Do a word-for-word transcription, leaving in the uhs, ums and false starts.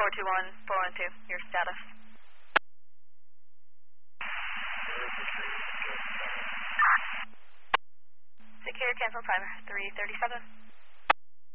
four two one, four one two, your status. Secure, cancel timer, three thirty-seven.